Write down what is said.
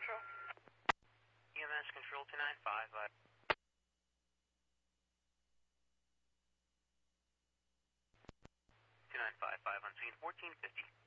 Control. EMS Control 295. 2955 on scene 1450.